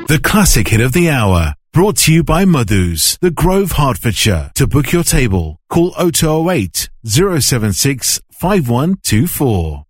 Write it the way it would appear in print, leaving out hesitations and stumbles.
The classic hit of the hour. Brought to you by Madhu's, The Grove, Hertfordshire. To book your table, call 0208 076 5124.